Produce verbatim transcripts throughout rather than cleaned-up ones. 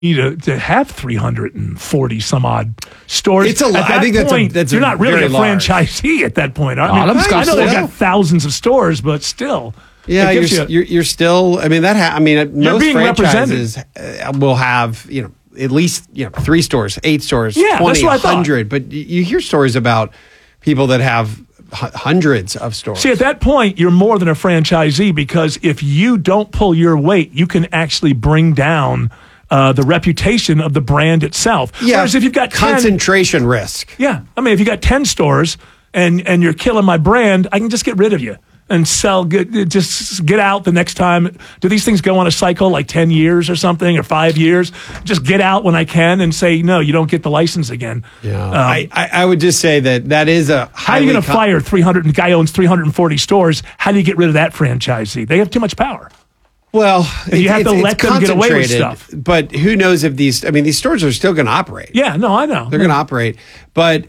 You to, to have three hundred forty some odd stores. It's a lot. I think that's point, a, that's you're a not really a large. franchisee at that point. I, mean, Autumn's I know got they've still. got thousands of stores, but still. Yeah, you're, you, you're you're still. I mean that. Ha- I mean You're most being franchises uh, will have you know at least you know three stores, eight stores, Yeah, twenty, that's what I thought. hundred. But y- you hear stories about people that have h- hundreds of stores. See, at that point, you're more than a franchisee because if you don't pull your weight, you can actually bring down uh, the reputation of the brand itself. Yeah, Whereas if you've got ten, concentration risk. yeah, I mean, if you got ten stores and and you're killing my brand, I can just get rid of you and sell. Get, just get out the next time. Do these things go on a cycle like ten years or something or five years? Just get out when I can and say no, you don't get the license again. Yeah, Um, I, I I would just say that that is a. How are you going to com- fire three hundred? And guy owns three hundred forty stores. How do you get rid of that franchisee? They have too much power. Well, you have to let them get away with concentrated, stuff. But who knows if these? I mean, these stores are still going to operate. Yeah, no, I know. They're going to operate, but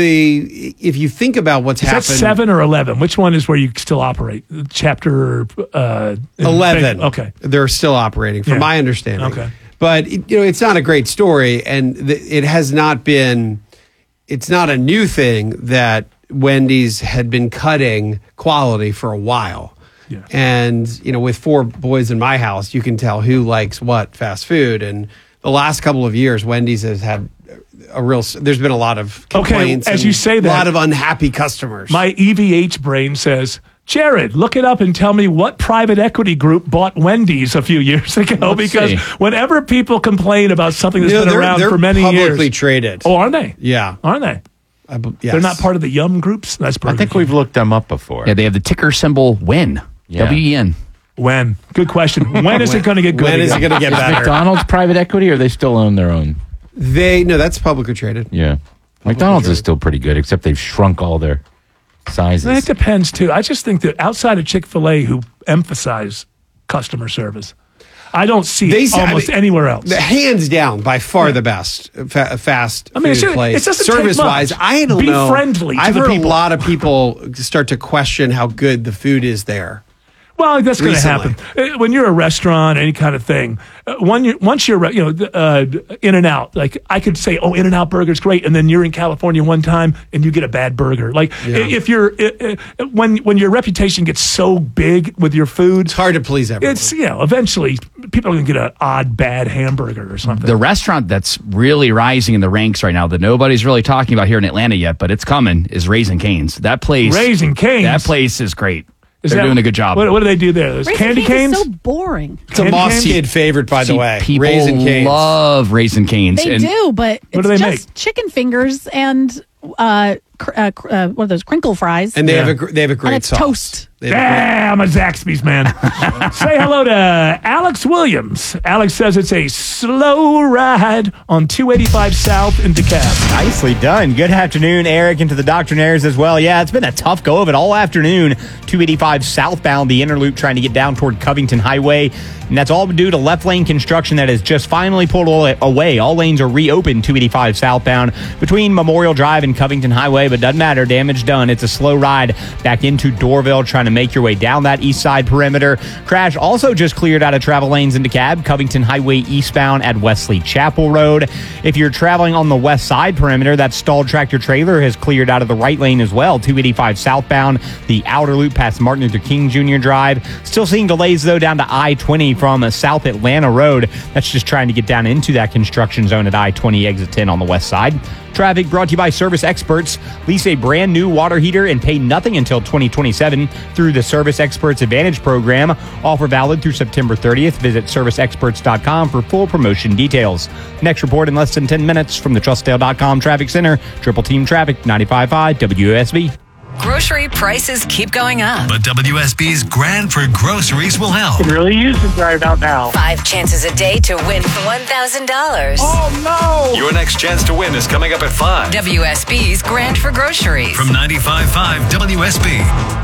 the if you think about what's Is that happened, seven or eleven? Which one is where you still operate? Chapter uh, eleven. Okay, they're still operating, from Yeah. my understanding. Okay. But you know, it's not a great story, and th- it has not been. It's not a new thing that Wendy's had been cutting quality for a while. Yeah. And you know, with four boys in my house, you can tell who likes what fast food. And the last couple of years, Wendy's has had a real. There's been a lot of complaints. Okay, as and you say a that, lot of unhappy customers. my E V H brain says, Jared, look it up and tell me what private equity group bought Wendy's a few years ago. Let's because see. whenever people complain about something that's You know, been they're- around they're for many publicly years, traded. oh, are they? Yeah, Aren't they? I b- yes. They're not part of the Yum groups. That's I think we've looked them up before. Yeah, they have the ticker symbol WIN. Yeah. W E N. When? Good question. When is it going to get good? When is it again? going to get Is better? McDonald's private equity, or they still own their own? They no, that's publicly traded. Yeah. McDonald's is still pretty good, except they've shrunk all their sizes. It depends too. I just think that outside of Chick-fil-A, who emphasize customer service, I don't see They it say- I almost mean, anywhere else. The hands down, by far the best fa- fast I mean, food it should- place. it doesn't take Service wise, much. I don't Be know. friendly to I've the heard people. a lot of people start to question how good the food is there. Well, that's going to Recently. happen Uh, when you're a restaurant, any kind of thing. Uh, when you once you're, you know, th- uh, In and Out. Like I could say, oh, In and Out Burger's great, and then you're in California one time and you get a bad burger. Like i- if you're uh, uh, when when your reputation gets so big with your food, It's hard to please everyone. it's you know eventually people are going to get an odd bad hamburger or something. The restaurant that's really rising in the ranks right now that nobody's really talking about here in Atlanta yet, but it's coming, is Raising Cane's. That place, Raising Cane's? That place is great. Is They're that- doing a good job. What, what do they do there? There's Raising candy Cane's canes. is so boring. it's a Candy Moss canes? Kid favorite, by the See, way. people Raisin Cane's. love Raising Cane's. They and do, but What it's do they just make? chicken fingers and uh, cr- uh, cr- uh, what are those crinkle fries? and they Yeah. have a gr- they have a great and it's sauce. toast. They have a great- Yeah, I'm a Zaxby's man. Say hello to Alex Williams. Alex says it's a slow ride on two eighty-five South in DeKalb. Nicely done. Good afternoon, Eric, and to the Doctrinaires as well. Yeah, it's been a tough go of it all afternoon. two eighty-five southbound, the inner loop trying to get down toward Covington Highway. And that's all due to left lane construction that has just finally pulled away. All lanes are reopened two eighty-five southbound between Memorial Drive and Covington Highway, but doesn't matter. Damage done. It's a slow ride back into Dorville trying to make your way down that east side perimeter. Crash also just cleared out of travel lanes into Cab, Covington Highway eastbound at Wesley Chapel Road. If you're traveling on the west side perimeter, that stalled tractor trailer has cleared out of the right lane as well, two eighty-five southbound, the outer loop past Martin Luther King Junior Drive. Still seeing delays, though, down to I twenty from South Atlanta Road. That's just trying to get down into that construction zone at I twenty exit ten on the west side. Traffic brought to you by Service Experts. Lease a brand new water heater and pay nothing until twenty twenty-seven through the Service Experts Advantage program. Offer valid through September thirtieth. Visit service experts dot com for full promotion details. Next report in less than ten minutes from the trustdale dot com Traffic Center. Triple Team Traffic, ninety-five point five W S B. Grocery prices keep going up. But W S B's Grand for Groceries will help. Really use the drive out now. Five chances a day to win one thousand dollars. Oh, no. Your next chance to win is coming up at five. W S B's Grand for Groceries. From ninety-five point five W S B.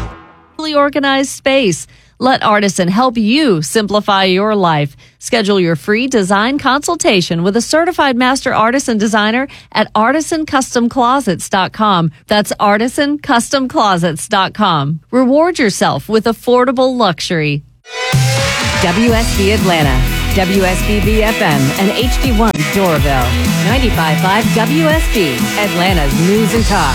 Organized space. Let Artisan help you simplify your life. Schedule your free design consultation with a certified master artisan designer at artisan custom closets dot com. That's artisan custom closets dot com. Reward yourself with affordable luxury. W S B Atlanta, W S B B F M, and H D one Doraville. ninety-five point five W S B, Atlanta's news and talk.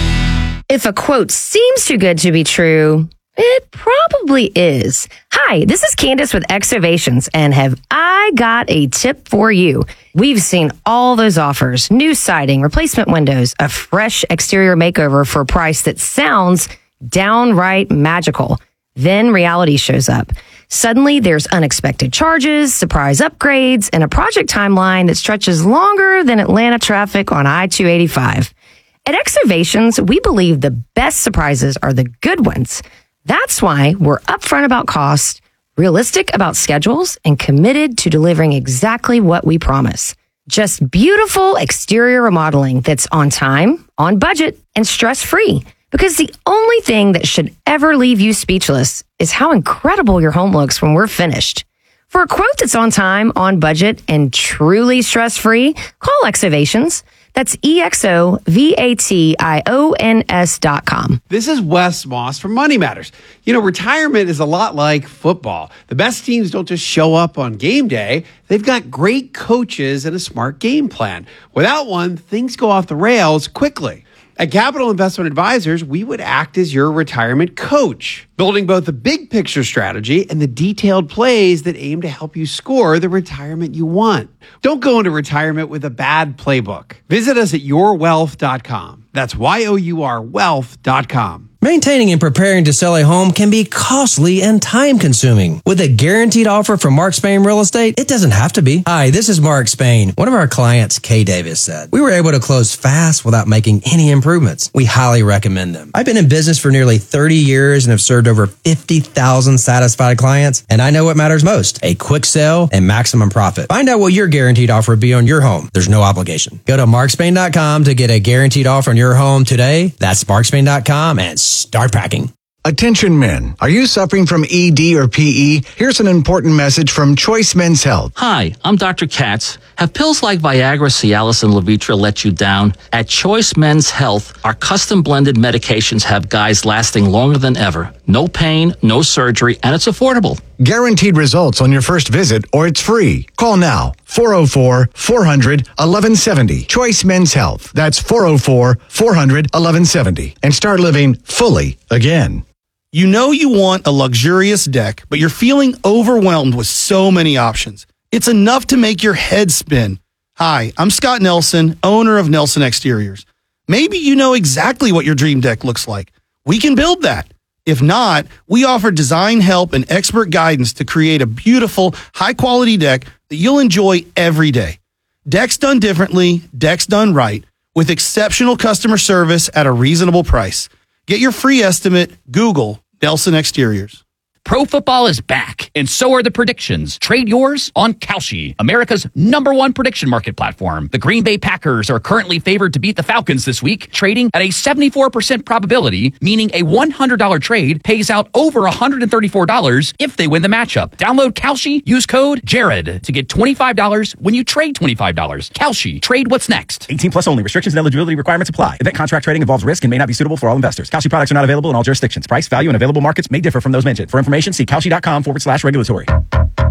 If a quote seems too good to be true, it probably is. Hi, this is Candace with Exovations, and have I got a tip for you? We've seen all those offers, new siding, replacement windows, a fresh exterior makeover for a price that sounds downright magical. Then reality shows up. Suddenly, there's unexpected charges, surprise upgrades, and a project timeline that stretches longer than Atlanta traffic on I two eighty-five. At Exovations, we believe the best surprises are the good ones. That's why we're upfront about cost, realistic about schedules, and committed to delivering exactly what we promise. Just beautiful exterior remodeling that's on time, on budget, and stress-free. Because the only thing that should ever leave you speechless is how incredible your home looks when we're finished. For a quote that's on time, on budget, and truly stress-free, call Exovations. That's E X O V A T I O N S dot com. This is Wes Moss from Money Matters. You know, retirement is a lot like football. The best teams don't just show up on game day. They've got great coaches and a smart game plan. Without one, things go off the rails quickly. At Capital Investment Advisors, we would act as your retirement coach, building both the big picture strategy and the detailed plays that aim to help you score the retirement you want. Don't go into retirement with a bad playbook. Visit us at your wealth dot com. That's Y O U R wealth dot com. Maintaining and preparing to sell a home can be costly and time-consuming. With a guaranteed offer from Mark Spain Real Estate, it doesn't have to be. Hi, this is Mark Spain. One of our clients, Kay Davis, said, "We were able to close fast without making any improvements. We highly recommend them. I've been in business for nearly thirty years and have served over fifty thousand satisfied clients, and I know what matters most, a quick sale and maximum profit. Find out what your guaranteed offer would be on your home. There's no obligation. Go to mark spain dot com to get a guaranteed offer on your home today. That's mark spain dot com and start packing." Attention men, are you suffering from E D or P E? Here's an important message from Choice Men's Health. Hi, I'm Doctor Katz. Have pills like Viagra, Cialis, and Levitra let you down? At Choice Men's Health, our custom blended medications have guys lasting longer than ever. No pain, no surgery, and it's affordable. Guaranteed results on your first visit, or it's free. Call now, four oh four, four hundred, eleven seventy. Choice Men's Health. That's four oh four, four hundred, eleven seventy. And start living fully again. You know you want a luxurious deck, but you're feeling overwhelmed with so many options. It's enough to make your head spin. Hi, I'm Scott Nelson, owner of Nelson Exteriors. Maybe you know exactly what your dream deck looks like. We can build that. If not, we offer design help and expert guidance to create a beautiful, high-quality deck that you'll enjoy every day. Decks done differently, decks done right, with exceptional customer service at a reasonable price. Get your free estimate. Google Nelson Exteriors. Pro football is back, and so are the predictions. Trade yours on Kalshi, America's number one prediction market platform. The Green Bay Packers are currently favored to beat the Falcons this week, trading at a seventy-four percent probability, meaning a one hundred dollars trade pays out over one hundred thirty-four dollars if they win the matchup. Download Kalshi, use code Jared to get twenty-five dollars when you trade twenty-five dollars. Kalshi, trade what's next. eighteen plus only. Restrictions and eligibility requirements apply. Event contract trading involves risk and may not be suitable for all investors. Kalshi products are not available in all jurisdictions. Price, value, and available markets may differ from those mentioned. For information, see Kalshi.com forward slash regulatory. All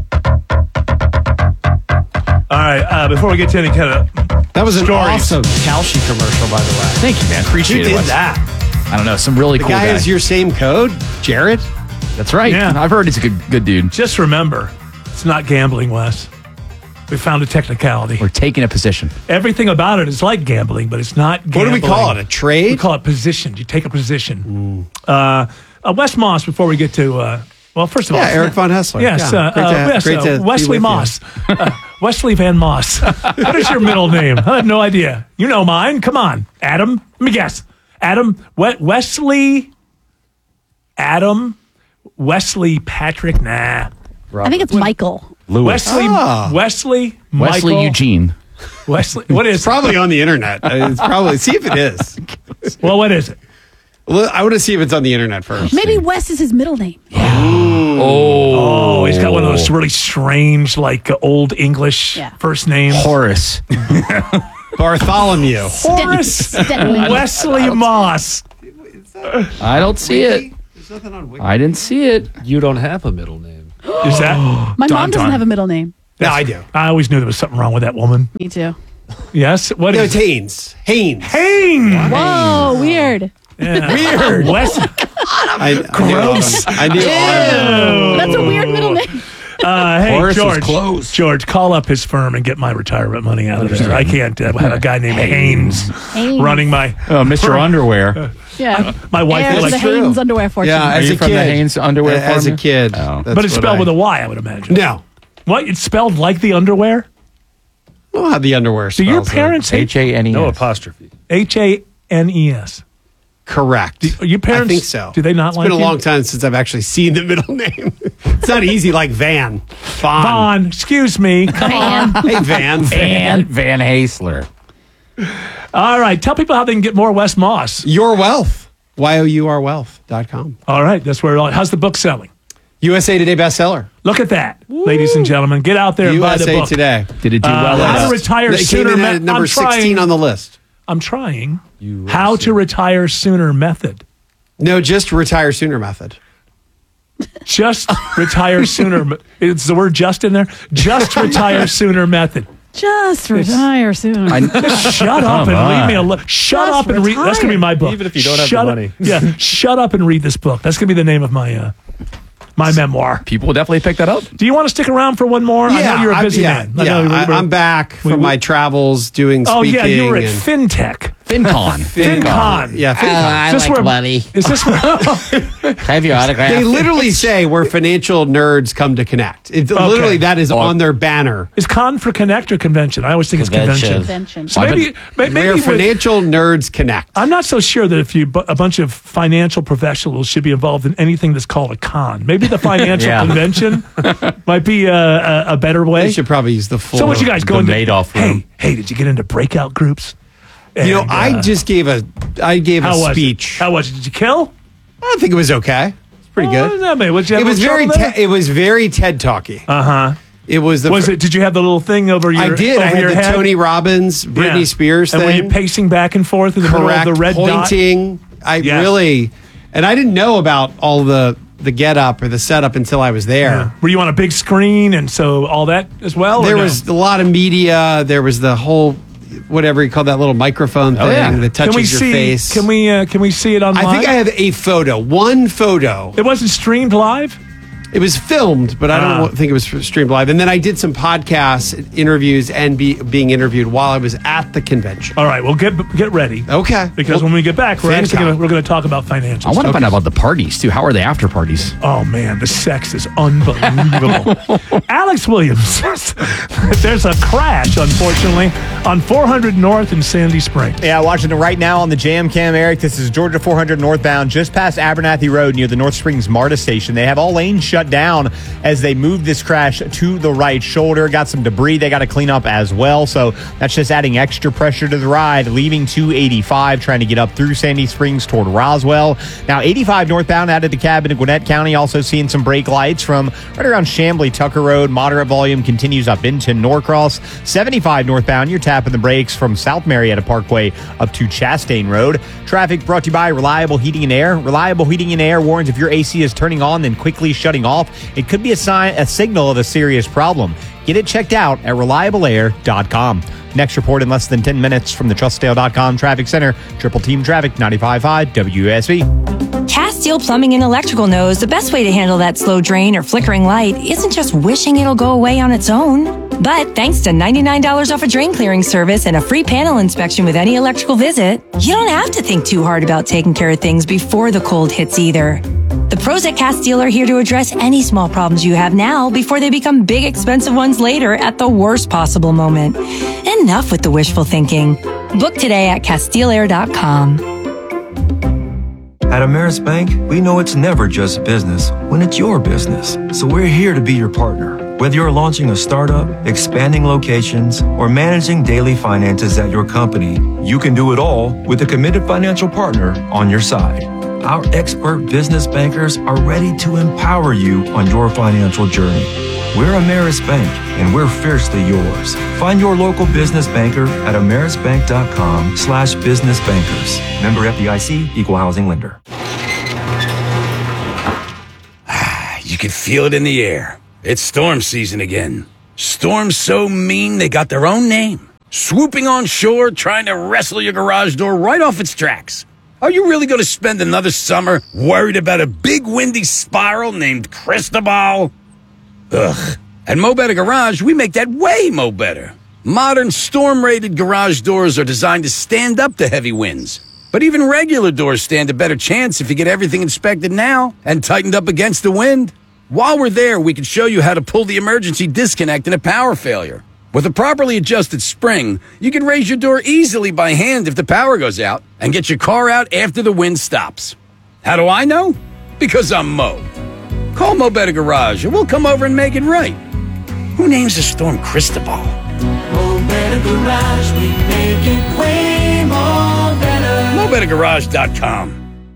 right, uh, before we get to any kind of That was an stories. awesome Kalshi commercial, by the way. Thank you, man. Appreciate Who it. did Wes. that? I don't know. Some really The cool guy guy. has your same code, Jared? That's right. Yeah. I've heard he's a good, good dude. Just remember, it's not gambling, Wes. We found a technicality. We're taking a position. Everything about it is like gambling, but it's not What gambling. do we call it? A trade? We call it position. You take a position. Uh, uh, Wes Moss, before we get to, uh, well, first of all. Yeah, Eric Von Hessler. Yes, Yeah, uh, great to uh, have- yes, great uh, to be Wesley with you. Moss. uh, Wesley Van Moss. What is your middle name? I have no idea. You know mine. Come on. Adam. Let me guess. Adam. We- Wesley. Adam. Wesley Patrick. Nah. I think it's Michael. Lewis. Wesley. Ah. Wesley. Wesley Michael, Eugene. Wesley. What is It's probably on the internet. Uh, It's probably, see if it is. Well, what is it? Well, I want to see if it's on the internet first. Maybe Wes is his middle name. Oh, he's got one of those really strange, like uh, old English Yeah. first names. Horace. Bartholomew. Horace Stenway. Wesley Moss. I don't see it. There's nothing on Wiki. I didn't see it. You don't have a middle name. Is that? My mom Don doesn't Don. have a middle name. No, I do. I always knew there was something wrong with that woman. Me too. Yes. What No, is it's Haynes. Haynes. Haynes. Whoa, weird. Yeah. Weird. Wes. I, Gross. I knew. I knew. That's a weird middle name. Uh, hey, Horace was George. close. George, call up his firm and get my retirement money out of there. I can't uh, have a guy named Haynes, Haynes. running my Oh, Mister Underwear. Yeah. my wife. Heirs will of the like, Haynes underwear fortune. Yeah, Are as you a from kid. the Haynes underwear Uh, As a formula? kid. Oh. That's but it's what spelled I- with a Y, I would imagine. No. What? It's spelled like the underwear? Well, how the underwear Do your spells it. parents hate H A N E S. No apostrophe. H A N E S? Correct. Do your parents? I think so. Do they not It's like been a you? long time since I've actually seen the middle name. It's not easy like Van. Vaughn. Vaughn, excuse me. Come on. Hey, Van. Van Van Haesler. All right. Tell people how they can get more Wes Moss. Your Wealth. Y O U R wealth dot com. All right. That's where it all. How's the book selling? U S A Today bestseller. Look at that, ladies and gentlemen. Get out there and buy the U S A book. Today. Did it do Uh, well? how at to retire They came sooner. in at me- number I'm trying, sixteen on the list. I'm trying. How to retire sooner method. No, just retire sooner method. Just retire sooner. me- It's the word "just" in there. Just retire sooner method. Just retire soon. Shut up Come and leave on. me alone. Shut Just up and read. That's gonna be my book. Even if you don't have the Shut up- money. Yeah. Shut up and read this book. That's gonna be the name of my uh, my memoir. People will definitely pick that up. Do you want to stick around for one more? I know you're a I'm- busy yeah, man. I yeah, know I, we're- I'm back from we- my travels doing Oh speaking. yeah, you were at and- FinTech. FinCon. FinCon. Yeah, FinCon. I Is this like where- money. Is this where, Have your autograph. They literally say where financial nerds come to connect. It, Okay. Literally, that is on their banner. is con for connect or convention? I always think it's Convention. convention. Convention. So maybe, may- maybe Where with- financial nerds connect. I'm not so sure that if you bu- a bunch of financial professionals should be involved in anything that's called a con. Maybe the financial Yeah. convention might be a, a, a better way. They should probably use the full. So what you guys the going to? Madoff room. Hey, hey, did you get into breakout groups? You know, And, I uh, just gave a. I gave how a was speech. It? How was it? Did you kill? I think it was okay. It's pretty Oh, good. what does that mean? Would you have It a was little very. trouble there? Te- it was very TED talky. Uh huh. It was the. Was fir- it? Did you have the little thing over your? I did. Over I had your the head? Tony Robbins, Britney Yeah. Spears And thing. were you pacing back and forth in the Correct. middle of the red dot? Pointing. I Yeah. really, and I didn't know about all the the get up or the setup until I was there. Yeah. Were you on a big screen and so all that as well? or There no? was a lot of media. There was the whole whatever you call that little microphone thing Oh, yeah. that touches Can we your see? face. Can we? Uh, can we see it online? I think I have a photo. One photo. It wasn't streamed live. It was filmed, but I Ah. don't think it was streamed live. And then I did some podcasts, interviews, and be, being interviewed while I was at the convention. All right, well get get ready Okay. because Well, when we get back, we're actually FanCon. gonna, we're going to talk about financials. I want to find out about the parties too. How are the after parties? Oh man, the sex is unbelievable. Alex Williams, there's a crash, unfortunately, on four hundred North in Sandy Springs. Yeah, watching it right now on the Jam Cam, Eric. This is Georgia four hundred northbound, just past Abernathy Road near the North Springs MARTA station. They have all lanes shut down as they move this crash to the right shoulder. Got some debris they got to clean up as well. So that's just adding extra pressure to the ride, leaving two eighty-five, trying to get up through Sandy Springs toward Roswell. Now, eighty-five northbound out of DeKalb in Gwinnett County, also seeing some brake lights from right around Chamblee Tucker Road. Moderate volume continues up into Norcross. seventy-five northbound, you're tapping the brakes from South Marietta Parkway up to Chastain Road. Traffic brought to you by Reliable Heating and Air. Reliable Heating and Air warns if your A C is turning on then quickly shutting off, it could be a sign, a signal of a serious problem. Get it checked out at reliable air dot com. Next report in less than ten minutes from the trustdale dot com Traffic Center. Triple Team Traffic, ninety-five point five W S B. Castile Plumbing and Electrical knows the best way to handle that slow drain or flickering light isn't just wishing it'll go away on its own. But thanks to ninety-nine dollars off a drain clearing service and a free panel inspection with any electrical visit, you don't have to think too hard about taking care of things before the cold hits either. The pros at Castile are here to address any small problems you have now before they become big, expensive ones later at the worst possible moment. Enough with the wishful thinking. Book today at Castile Air dot com. At Ameris Bank, we know it's never just business when it's your business. So we're here to be your partner. Whether you're launching a startup, expanding locations, or managing daily finances at your company, you can do it all with a committed financial partner on your side. Our expert business bankers are ready to empower you on your financial journey. We're Ameris Bank, and we're fiercely yours. Find your local business banker at amerisbank.com slash business bankers. Member F D I C, Equal Housing Lender. You You could feel it in the air. It's storm season again. Storms so mean they got their own name. Swooping on shore, trying to wrestle your garage door right off its tracks. Are you really going to spend another summer worried about a big windy spiral named Cristobal? Ugh. At Mo Better Garage, we make that way mo better. Modern storm-rated garage doors are designed to stand up to heavy winds. But even regular doors stand a better chance if you get everything inspected now and tightened up against the wind. While we're there, we can show you how to pull the emergency disconnect in a power failure. With a properly adjusted spring, you can raise your door easily by hand if the power goes out and get your car out after the wind stops. How do I know? Because I'm Mo. Call Mo Better Garage and we'll come over and make it right. Who names a storm Cristobal? Mo Better Garage, we make it way more better. Mo Better Garage dot com.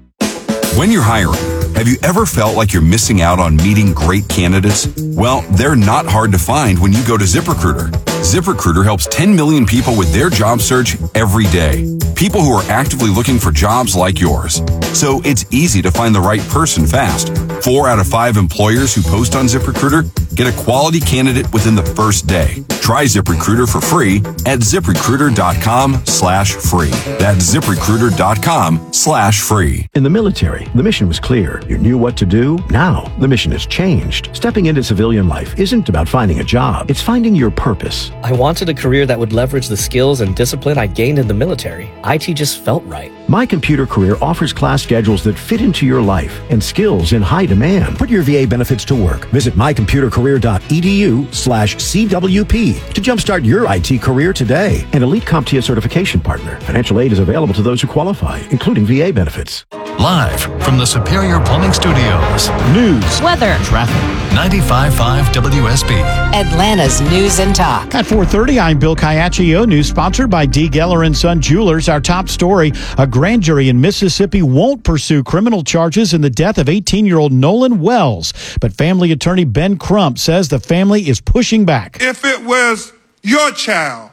When you're hiring, have you ever felt like you're missing out on meeting great candidates? Well, they're not hard to find when you go to ZipRecruiter. ZipRecruiter helps ten million people with their job search every day. People who are actively looking for jobs like yours. So it's easy to find the right person fast. Four out of five employers who post on ZipRecruiter get a quality candidate within the first day. Try ZipRecruiter for free at ZipRecruiter.com slash free. That's ZipRecruiter.com slash free. In the military, the mission was clear. You knew what to do. Now, the mission has changed. Stepping into civilian life isn't about finding a job. It's finding your purpose. I wanted a career that would leverage the skills and discipline I gained in the military. I T just felt right. My Computer Career offers class schedules that fit into your life and skills in high demand. Put your V A benefits to work. Visit mycomputercareer.edu slash CWP to jumpstart your I T career today. An Elite CompTIA certification partner. Financial aid is available to those who qualify, including V A benefits. Live from the Superior Plumbing Studios. News, weather, traffic. ninety-five point five W S B. Atlanta's News and Talk. At four thirty, I'm Bill Caiaccio. News sponsored by D. Geller and Son Jewelers. Our top story, a grand jury in Mississippi won't pursue criminal charges in the death of eighteen-year-old Nolan Wells. But family attorney Ben Crump says the family is pushing back. If it was your child,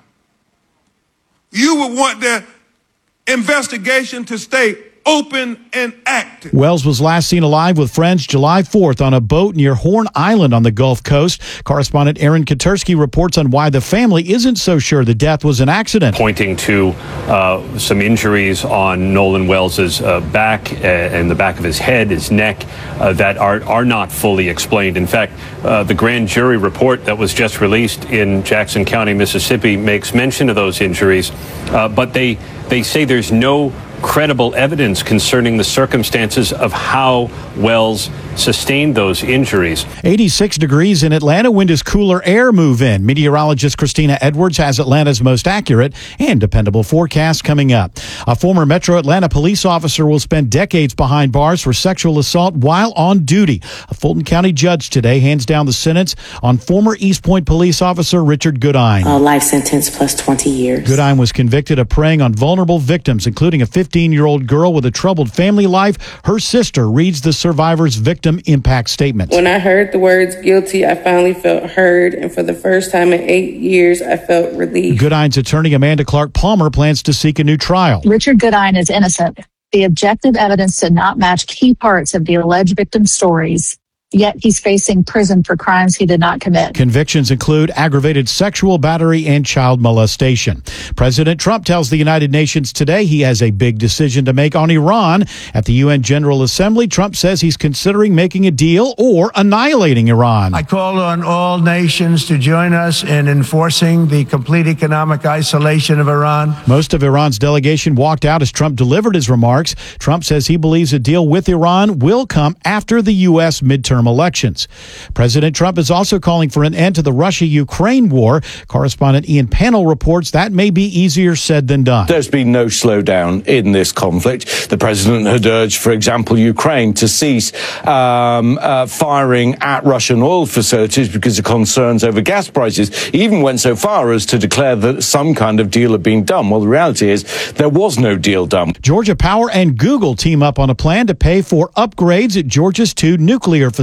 you would want the investigation to stay open and active. Wells was last seen alive with friends July fourth on a boat near Horn Island on the Gulf Coast. Correspondent Aaron Katersky reports on why the family isn't so sure the death was an accident. Pointing to uh, some injuries on Nolan Wells's uh, back uh, and the back of his head, his neck, uh, that are, are not fully explained. In fact, uh, the grand jury report that was just released in Jackson County, Mississippi, makes mention of those injuries, uh, but they, they say there's no credible evidence concerning the circumstances of how Wells sustained those injuries. eighty-six degrees in Atlanta. Wind as cooler air move in. Meteorologist Christina Edwards has Atlanta's most accurate and dependable forecast coming up. A former Metro Atlanta police officer will spend decades behind bars for sexual assault while on duty. A Fulton County judge today hands down the sentence on former East Point police officer Richard Goodine. A life sentence plus twenty years. Goodine was convicted of preying on vulnerable victims, including a fifteen-year-old girl with a troubled family life. Her sister reads the survivor's victim impact statement. When I heard the words guilty, I finally felt heard, and for the first time in eight years, I felt relief. Goodine's attorney, Amanda Clark Palmer, plans to seek a new trial. Richard Goodine is innocent. The objective evidence did not match key parts of the alleged victim's stories. Yet he's facing prison for crimes he did not commit. Convictions include aggravated sexual battery and child molestation. President Trump tells the United Nations today he has a big decision to make on Iran. At the U N General Assembly, Trump says he's considering making a deal or annihilating Iran. I call on all nations to join us in enforcing the complete economic isolation of Iran. Most of Iran's delegation walked out as Trump delivered his remarks. Trump says he believes a deal with Iran will come after the U S midterm elections. President Trump is also calling for an end to the Russia-Ukraine war. Correspondent Ian Pannell reports that may be easier said than done. There's been no slowdown in this conflict. The president had urged, for example, Ukraine to cease um, uh, firing at Russian oil facilities because of concerns over gas prices. He even went so far as to declare that some kind of deal had been done. Well, the reality is there was no deal done. Georgia Power and Google team up on a plan to pay for upgrades at Georgia's two nuclear facilities.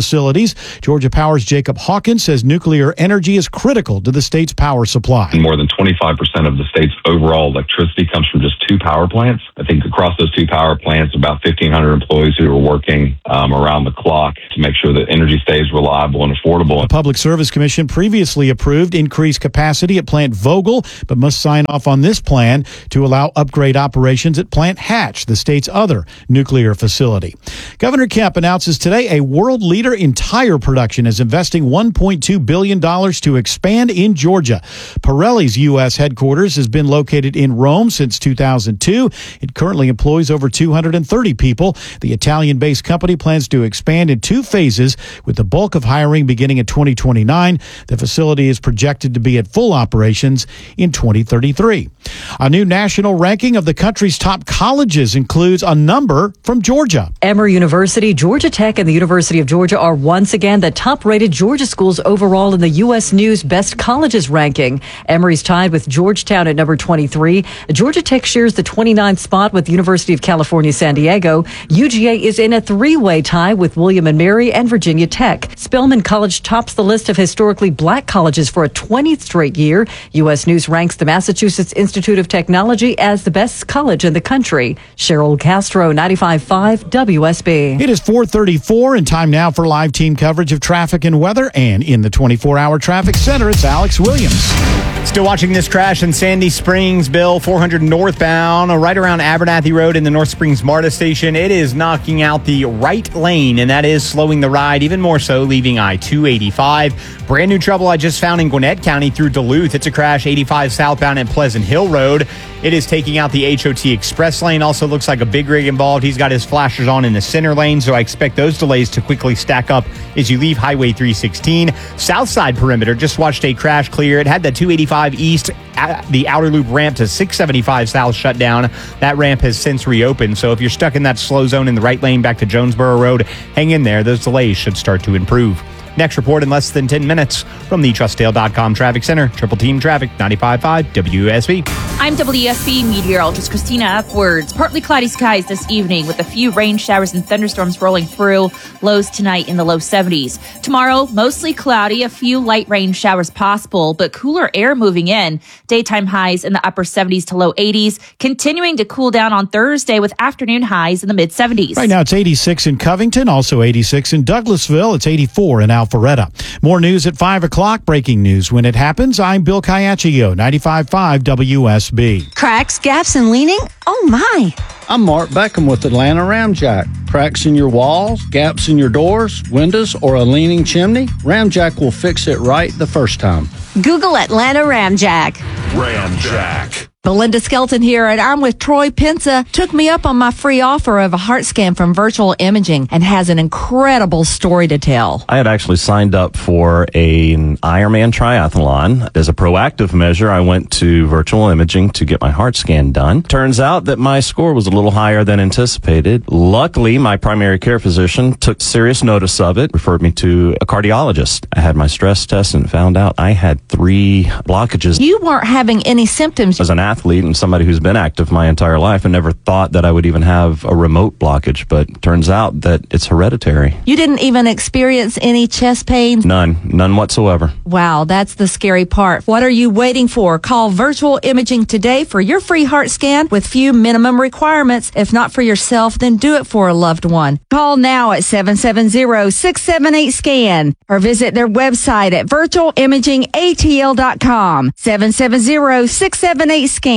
facilities. Georgia Power's Jacob Hawkins says nuclear energy is critical to the state's power supply. More than twenty-five percent of the state's overall electricity comes from just two power plants. I think across those two power plants, about fifteen hundred employees who are working um, around the clock to make sure that energy stays reliable and affordable. The Public Service Commission previously approved increased capacity at Plant Vogel, but must sign off on this plan to allow upgrade operations at Plant Hatch, the state's other nuclear facility. Governor Kemp announces today a world leader in tire production is investing one point two billion dollars to expand in Georgia. Pirelli's U S headquarters has been located in Rome since two thousand two. It currently employs over two hundred thirty people. The Italian-based company plans to expand in two phases, with the bulk of hiring beginning in twenty twenty-nine. The facility is projected to be at full operations in twenty thirty-three. A new national ranking of the country's top colleges includes a number from Georgia. Emory University, Georgia Tech, and the University of Georgia are once again the top-rated Georgia schools overall in the U S News Best Colleges ranking. Emory's tied with Georgetown at number twenty-three. Georgia Tech shares the twenty-ninth spot with University of California, San Diego. U G A is in a three-way tie with William and Mary and Virginia Tech. Spelman College tops the list of historically black colleges for a twentieth straight year. U S News ranks the Massachusetts Institute of Technology as the best college in the country. Cheryl Castro, ninety-five point five W S B. It is four thirty-four and time now for live team coverage of traffic and weather. And in the twenty-four hour traffic center, it's Alex Williams. Still watching this crash in Sandy Springs, Bill, four hundred northbound, right around Abernathy Road in the North Springs MARTA station. It is knocking out the right lane, and that is slowing the ride even more so, leaving I two eighty-five. Brand new trouble I just found in Gwinnett County through Duluth. It's a crash eighty-five southbound at Pleasant Hill Road. It is taking out the H O T Express lane. Also looks like a big rig involved. He's got his flashers on in the center lane, so I expect those delays to quickly stack up as you leave Highway three sixteen. Southside perimeter, just watched a crash clear. It had the two eighty-five east, the outer loop ramp to six seventy-five south shut down. That ramp has since reopened, so if you're stuck in that slow zone in the right lane back to Jonesboro Road, hang in there. Those delays should start to improve. Next report in less than ten minutes from the Trust Dale dot com Traffic Center. Triple Team Traffic, ninety-five point five W S B. I'm W S B meteorologist Christina Upwards. Partly cloudy skies this evening with a few rain showers and thunderstorms rolling through. Lows tonight in the low seventies. Tomorrow, mostly cloudy, a few light rain showers possible, but cooler air moving in. Daytime highs in the upper seventies to low eighties, continuing to cool down on Thursday with afternoon highs in the mid seventies. Right now it's eighty-six in Covington, also eighty-six in Douglasville. It's eighty-four in Alpharetta. More news at five o'clock. Breaking news when it happens. I'm Bill Caiaccio, ninety-five point five W S B. Cracks, gaps, and leaning? Oh, my. I'm Mark Beckham with Atlanta Ramjack. Cracks in your walls, gaps in your doors, windows, or a leaning chimney? Ramjack will fix it right the first time. Google Atlanta Ramjack. Ramjack. Belinda Skelton here, and I'm with Troy Pensa. Took me up on my free offer of a heart scan from Virtual Imaging and has an incredible story to tell. I had actually signed up for a, an Ironman triathlon. As a proactive measure, I went to Virtual Imaging to get my heart scan done. Turns out that my score was a little higher than anticipated. Luckily, my primary care physician took serious notice of it, referred me to a cardiologist. I had my stress test and found out I had three blockages. You weren't having any symptoms. As an athlete, athlete and somebody who's been active my entire life, I never thought that I would even have a remote blockage, but turns out that it's hereditary. You didn't even experience any chest pains? None. None whatsoever. Wow, that's the scary part. What are you waiting for? Call Virtual Imaging today for your free heart scan with few minimum requirements. If not for yourself, then do it for a loved one. Call now at seven seven zero, six seven eight, SCAN or visit their website at virtual imaging A T L dot com. seven seven zero, six seven eight, SCAN.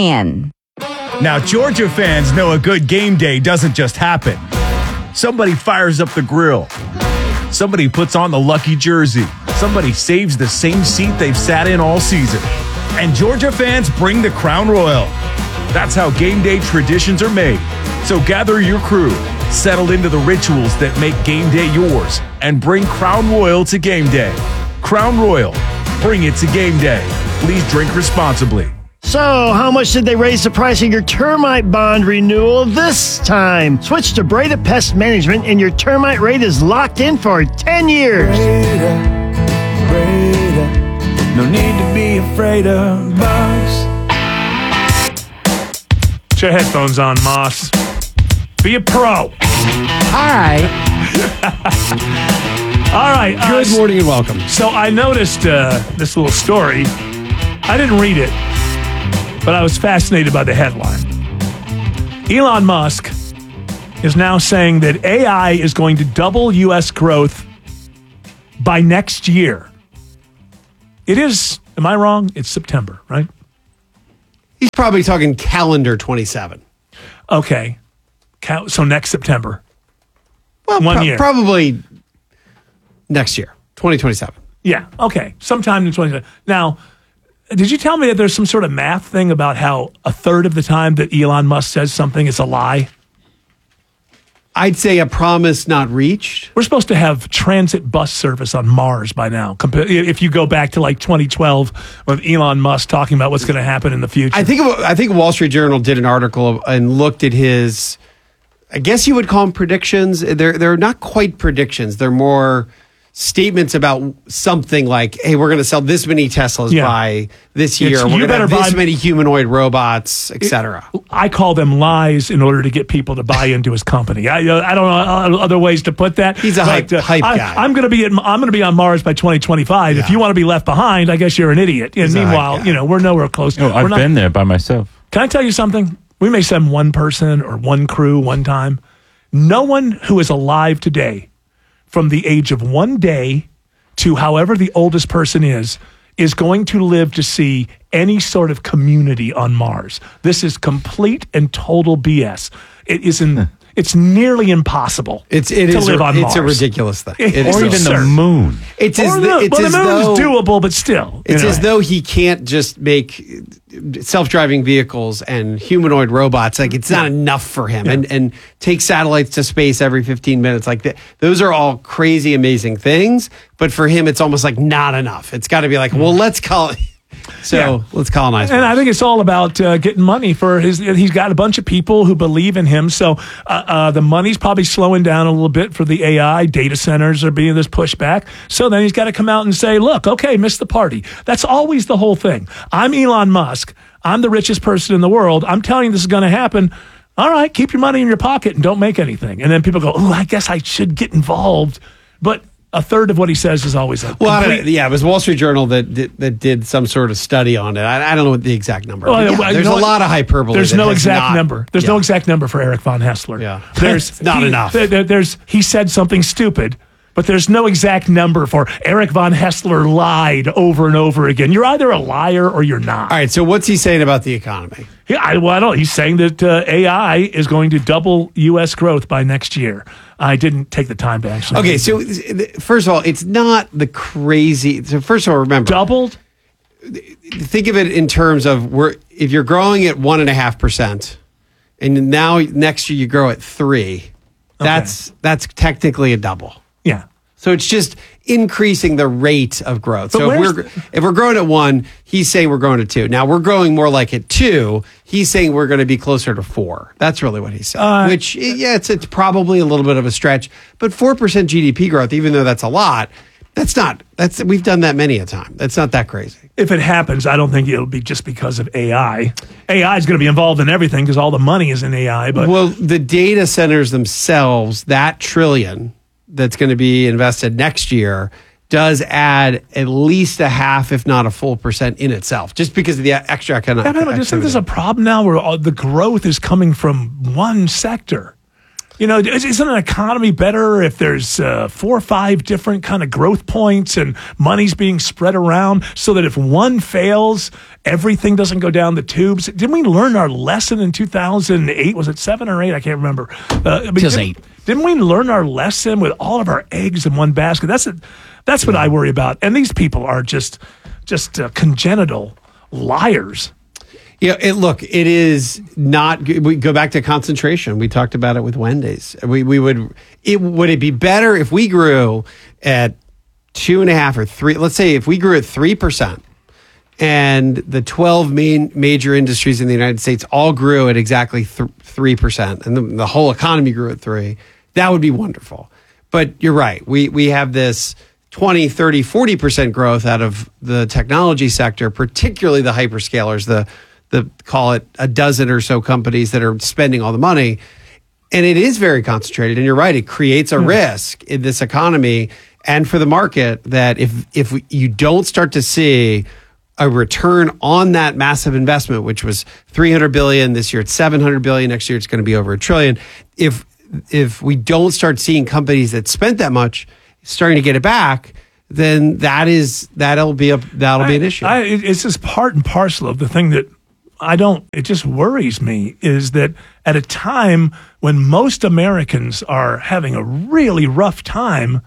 Now, Georgia fans know a good game day doesn't just happen. Somebody fires up the grill. Somebody puts on the lucky jersey. Somebody saves the same seat they've sat in all season. And Georgia fans bring the Crown Royal. That's how game day traditions are made. So gather your crew, settle into the rituals that make game day yours, and bring Crown Royal to game day. Crown Royal, bring it to game day. Please drink responsibly. So, how much did they raise the price of your termite bond renewal this time? Switch to Breda Pest Management and your termite rate is locked in for ten years. Breda, Breda, no need to be afraid of bugs. Put your headphones on, Moss. Be a pro. All right. All right. Uh, Good morning and welcome. So I noticed uh, this little story. I didn't read it, but I was fascinated by the headline. Elon Musk is now saying that A I is going to double U S growth by next year. It is, am I wrong? It's September, right? He's probably talking calendar twenty-seven. Okay. So next September. Well, One pro- year. Probably next year, twenty twenty-seven. Yeah. Okay. Sometime in twenty. Now, did you tell me that there's some sort of math thing about how a third of the time that Elon Musk says something is a lie? I'd say a promise not reached. We're supposed to have transit bus service on Mars by now. If you go back to like twenty twelve with Elon Musk talking about what's going to happen in the future. I think I think Wall Street Journal did an article and looked at his, I guess you would call them predictions. They're they're not quite predictions. They're more statements about something like, hey, we're going to sell this many Teslas Yeah. by this year. It's- we're you going to have better this buy- many humanoid robots, et cetera. I call them lies in order to get people to buy into his company. I, I don't know other ways to put that. He's a hype- But, hype I, guy. I'm going to be at, I'm going to be on Mars by twenty twenty-five. If you want to be left behind, I guess you're an idiot. And He's a hype meanwhile, guy. you know, we're nowhere close. Oh, I've We're not- been there by myself. Can I tell you something? We may send one person or one crew one time. No one who is alive today, from the age of one day to however the oldest person is, is going to live to see any sort of community on Mars. This is complete and total B S. It isn't. It's nearly impossible. It's it to is live a, on it's a Mars. ridiculous thing. It It is is Or even the absurd. moon. It's as Or th- the- it's well, as the moon's though doable, but still, it's you know. as though he can't just make self-driving vehicles and humanoid robots. Like it's not enough for him, Yeah. and and take satellites to space every fifteen minutes. Like th- those are all crazy, amazing things. But for him, it's almost like not enough. It's got to be like, well, let's call it. So Yeah. let's colonize. And Mars. I think it's all about uh, getting money for his. He's got a bunch of people who believe in him. So uh, uh, the money's probably slowing down a little bit for the A I. Data centers are being this pushback. So then he's got to come out and say, look, okay, missed the party. That's always the whole thing. I'm Elon Musk. I'm the richest person in the world. I'm telling you this is going to happen. All right, keep your money in your pocket and don't make anything. And then people go, oh, I guess I should get involved. But a third of what he says is always a Well, I complete- don't, yeah, it was Wall Street Journal that did, that did some sort of study on it. I, I don't know what the exact number. Well, But yeah, well, there's you know a what? lot of hyperbole. There's that no has exact not- number. There's yeah. no exact number for Eric von Hessler. Yeah. There's It's not he- enough. there- there- there's he said something stupid, but there's no exact number for Eric von Hessler lied over and over again. You're either a liar or you're not. All right. So what's he saying about the economy? Yeah, I, well, I don't. He's saying that uh, A I is going to double U S growth by next year. I didn't take the time to actually. Okay, so first of all, it's not the crazy. So first of all, remember doubled. Think of it in terms of we're if you're growing at one and a half percent, and now next year you grow at three. That's that's technically a double. Yeah. So it's just increasing the rate of growth. But so if where's we're if we're growing at one, he's saying we're growing at two. Now we're growing more like at two. He's saying we're going to be closer to four. That's really what he's saying. Uh, Which yeah, it's it's probably a little bit of a stretch, but four percent G D P growth, even though that's a lot, that's not that's we've done that many a time. That's not that crazy. If it happens, I don't think it'll be just because of A I. A I is going to be involved in everything because all the money is in A I. But well, the data centers themselves, that trillion that's going to be invested next year does add at least a half, if not a full percent in itself, just because of the extra economic. I just think there's a problem now where all the growth is coming from one sector. You know, is- isn't an economy better if there's uh, four or five different kind of growth points and money's being spread around so that if one fails, everything doesn't go down the tubes? Didn't we learn our lesson in two thousand eight? Was it seven or eight? I can't remember. Uh, I mean, It was didn't- eight. Didn't we learn our lesson with all of our eggs in one basket? That's a, that's what I worry about. And these people are just just uh, congenital liars. Yeah, it, look, it is not. We go back to concentration. We talked about it with Wendy's. We we would it would it be better if we grew at two and a half or three? Let's say if we grew at three percent, and the twelve main major industries in the United States all grew at exactly three percent, and the, the whole economy grew at three. That would be wonderful. But you're right. We we have this twenty, thirty, forty percent growth out of the technology sector, particularly the hyperscalers, the the call it a dozen or so companies that are spending all the money. And it is very concentrated. And you're right, it creates a Hmm. risk in this economy and for the market that if if we, you don't start to see a return on that massive investment, which was three hundred billion this year, it's seven hundred billion next year, it's going to be over a trillion. If if we don't start seeing companies that spent that much starting to get it back, then that is that'll be a that'll be an issue. I, it- it's just part and parcel of the thing that I don't. It just worries me is that at a time when most Americans are having a really rough time,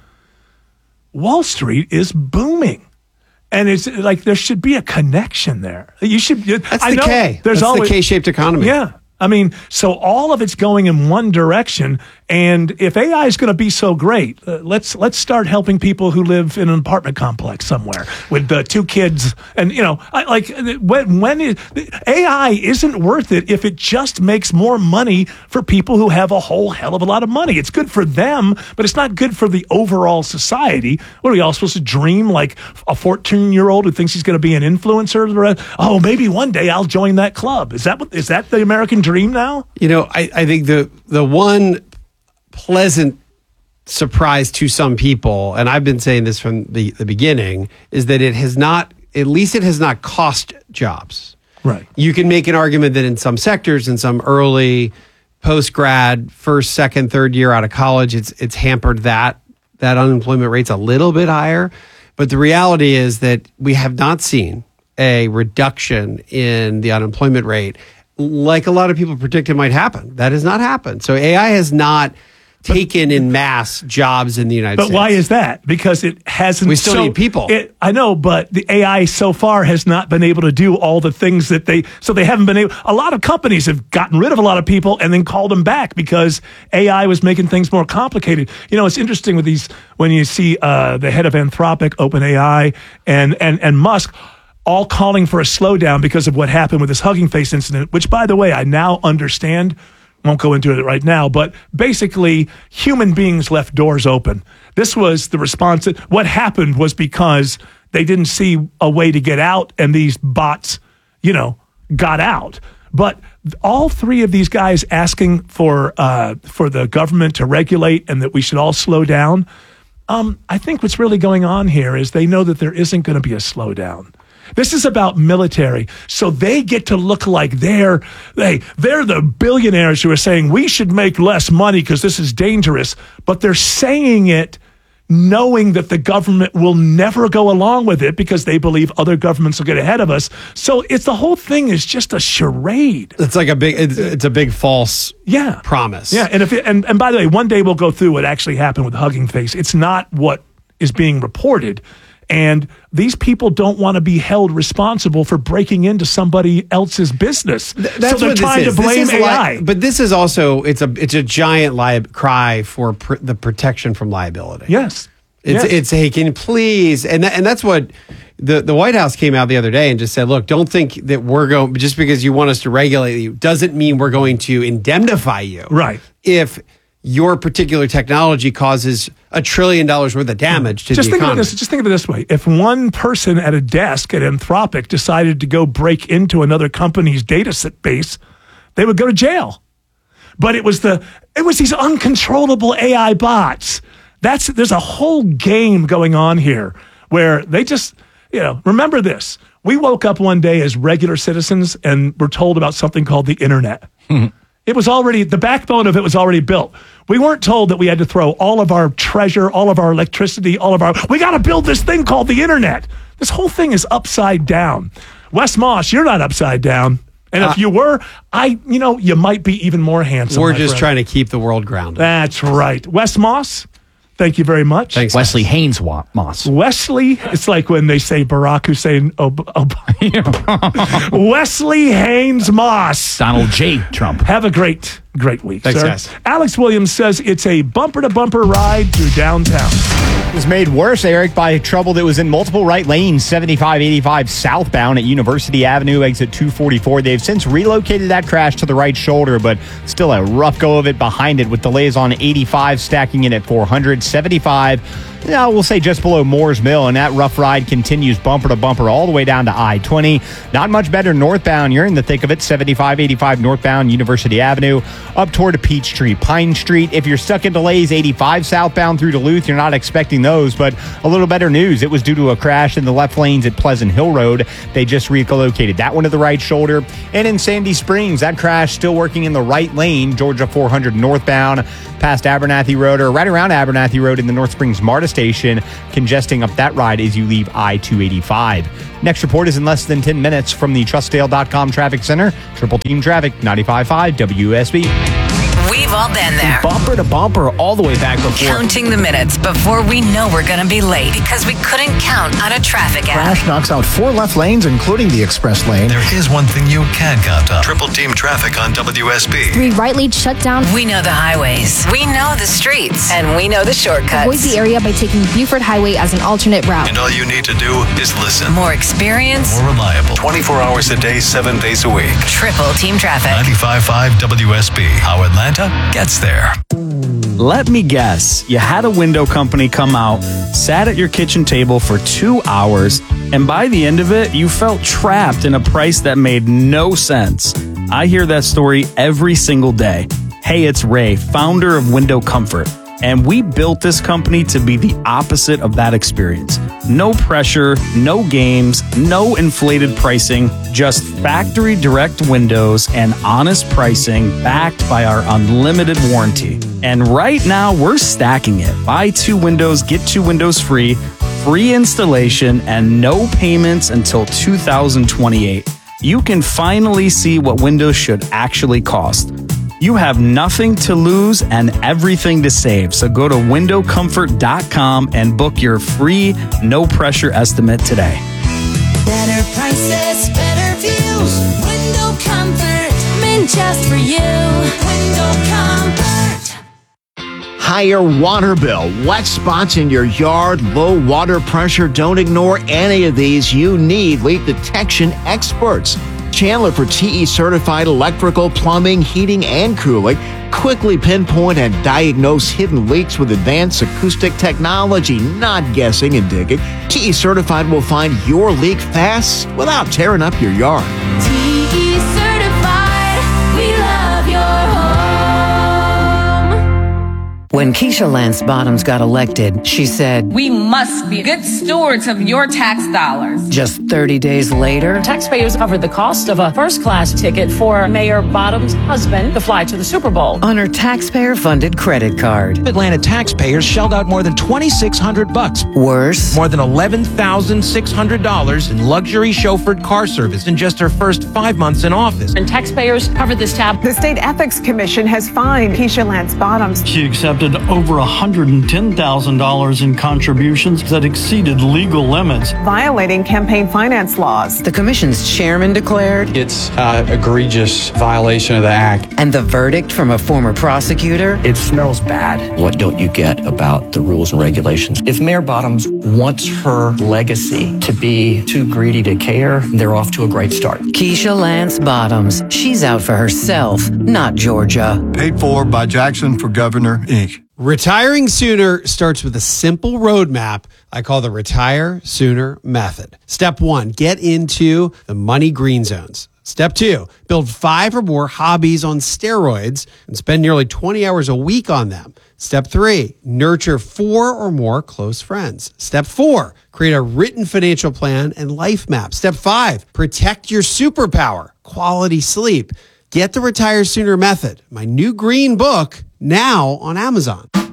Wall Street is booming. And it's like there should be a connection there. You should. That's I the know K. There's That's always, the K-shaped economy. Yeah. I mean, so all of it's going in one direction. And if A I is going to be so great, uh, let's let's start helping people who live in an apartment complex somewhere with uh, two kids. And, you know, I, like when, when is, A I isn't worth it if it just makes more money for people who have a whole hell of a lot of money. It's good for them, but it's not good for the overall society. What are we all supposed to dream like a fourteen-year-old who thinks he's going to be an influencer? Oh, maybe one day I'll join that club. Is that what, is that the American dream now? You know, I, I think the the one pleasant surprise to some people, and I've been saying this from the, the beginning, is that it has not, at least it has not cost jobs. Right. You can make an argument that in some sectors, in some early post-grad, first, second, third year out of college, it's it's hampered that. That unemployment rate's a little bit higher. But the reality is that we have not seen a reduction in the unemployment rate like a lot of people predicted might happen. That has not happened. So A I has not taken in mass jobs in the United But States. why is that? Because it hasn't. We still so- need people. It, I know, but the A I so far has not been able to do all the things that they. So they haven't been able. A lot of companies have gotten rid of a lot of people and then called them back because A I was making things more complicated. You know, it's interesting with these when you see uh, the head of Anthropic, OpenAI, and and and Musk. All calling for a slowdown because of what happened with this Hugging Face incident, which, by the way, I now understand. Won't go into it right now, but basically, human beings left doors open. This was the response. That, what happened was because they didn't see a way to get out, and these bots, you know, got out. But all three of these guys asking for uh, for the government to regulate and that we should all slow down. Um, I think what's really going on here is they know that there isn't going to be a slowdown. This is about military, so they get to look like they're they they're the billionaires who are saying we should make less money because this is dangerous, but they're saying it knowing that the government will never go along with it because they believe other governments will get ahead of us. So it's the whole thing is just a charade. It's like a big it's, it's a big false yeah promise. Yeah, and if it, and and by the way, one day we'll go through what actually happened with Hugging Face. It's not what is being reported. And these people don't want to be held responsible for breaking into somebody else's business. Th- so that's they're what trying this is. to blame This is A I. li- but this is also it's a it's a giant li- cry for pr- the protection from liability. Yes, it's yes. it's hey, can you please and that, and that's what the the White House came out the other day and just said, look, don't think that we're going just because you want us to regulate you doesn't mean we're going to indemnify you. Right. If your particular technology causes a trillion dollars worth of damage to just the think economy. of this. Just think of it this way: if one person at a desk at Anthropic decided to go break into another company's data set base, they would go to jail. But it was the it was these uncontrollable A I bots. That's there's a whole game going on here where they just you know remember this. We woke up one day as regular citizens and were told about something called the internet. It was already, the backbone of it was already built. We weren't told that we had to throw all of our treasure, all of our electricity, all of our, we got to build this thing called the internet. This whole thing is upside down. Wes Moss, you're not upside down. And if Uh, you were, I, you know, you might be even more handsome. We're my just friend. trying to keep the world grounded. That's right. Wes Moss, thank you very much. Thanks, Wesley Haynes Wa- Moss. Wesley, it's like when they say Barack Hussein Ob- Ob- Wesley Haynes Moss. Donald J. Trump. Have a great, great week, Thanks, sir. guys. Alex Williams says it's a bumper-to-bumper ride through downtown. It was made worse, Eric, by trouble that was in multiple right lanes, seventy-five eighty-five southbound at University Avenue, exit two forty-four. They've since relocated that crash to the right shoulder, but still a rough go of it behind it with delays on eighty-five, stacking in at four hundred, seventy-five Yeah, we'll say just below Moores Mill, and that rough ride continues bumper to bumper all the way down to I twenty. Not much better northbound. You're in the thick of it. seventy-five eighty-five northbound University Avenue up toward Peachtree, Pine Street. If you're stuck in delays, eighty-five southbound through Duluth, you're not expecting those, but a little better news. It was due to a crash in the left lanes at Pleasant Hill Road. They just relocated that one to the right shoulder. And in Sandy Springs, that crash still working in the right lane, Georgia four hundred northbound past Abernathy Road, or right around Abernathy Road in the North Springs MARTA station, congesting up that ride as you leave I two eighty-five. Next report is in less than ten minutes from the Trustdale dot com Traffic Center. Triple Team Traffic, ninety-five point five W S B. We've all been there. Bumper to bumper all the way back before. Counting the minutes before we know we're going to be late because we couldn't count on a traffic app. Crash knocks out four left lanes, including the express lane. There is one thing you can count on. Triple Team Traffic on W S B. Three right lanes shut down. We know the highways. We know the streets. And we know the shortcuts. Avoid the area by taking Buford Highway as an alternate route. And all you need to do is listen. More experience. More reliable. twenty-four hours a day, seven days a week. Triple Team Traffic. ninety-five point five W S B. How Atlanta gets there. Let me guess, you had a window company come out, sat at your kitchen table for two hours, and by the end of it, you felt trapped in a price that made no sense. I hear that story every single day. Hey, it's Ray, founder of Window Comfort, and we built this company to be the opposite of that experience. No pressure, no games, no inflated pricing, just factory direct windows and honest pricing backed by our unlimited warranty. And right now, we're stacking it. Buy two windows, get two windows free, free installation, and no payments until two thousand twenty-eight. You can finally see what windows should actually cost. You have nothing to lose and everything to save. So go to window comfort dot com and book your free, no pressure estimate today. Better prices, better views. Window Comfort, meant just for you. Window Comfort. Higher water bill, wet spots in your yard, low water pressure. Don't ignore any of these. You need leak detection experts. Chandler for T E certified electrical, plumbing, heating, and cooling. Quickly pinpoint and diagnose hidden leaks with advanced acoustic technology, not guessing and digging. T E certified will find your leak fast without tearing up your yard. T E certified, we love your home. When Keisha Lance Bottoms got elected, she said, "We must be good stewards of your tax dollars." Just thirty days later, taxpayers covered the cost of a first-class ticket for Mayor Bottoms' husband to fly to the Super Bowl on her taxpayer-funded credit card. Atlanta taxpayers shelled out more than twenty-six hundred bucks. Worse, more than eleven thousand six hundred dollars in luxury chauffeured car service in just her first five months in office. And taxpayers covered this tab. The State Ethics Commission has fined Keisha Lance Bottoms. She accepted over one hundred ten thousand dollars in contributions that exceeded legal limits, violating campaign finance laws. The commission's chairman declared it's an egregious violation of the act. And the verdict from a former prosecutor? It smells bad. What don't you get about the rules and regulations? If Mayor Bottoms wants her legacy to be too greedy to care, they're off to a great start. Keisha Lance Bottoms. She's out for herself, not Georgia. Paid for by Jackson for Governor, Incorporated. Retiring sooner starts with a simple roadmap I call the Retire Sooner Method. Step one, get into the money green zones. Step two, build five or more hobbies on steroids and spend nearly twenty hours a week on them. Step three, nurture four or more close friends. Step four, create a written financial plan and life map. Step five, protect your superpower, quality sleep. Get the Retire Sooner Method, my new green book, now on Amazon. I